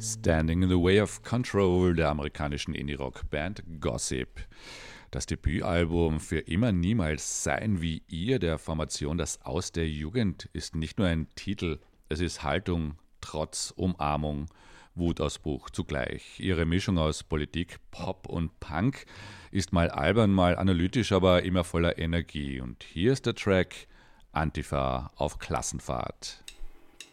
Standing in the Way of Control der amerikanischen Indie-Rock-Band Gossip. Das Debütalbum Für immer niemals sein wie ihr der Formation Das Aus der Jugend ist nicht nur ein Titel, es ist Haltung, Trotz, Umarmung, Wutausbruch zugleich. Ihre Mischung aus Politik, Pop und Punk ist mal albern, mal analytisch, aber immer voller Energie. Und hier ist der Track Antifa auf Klassenfahrt.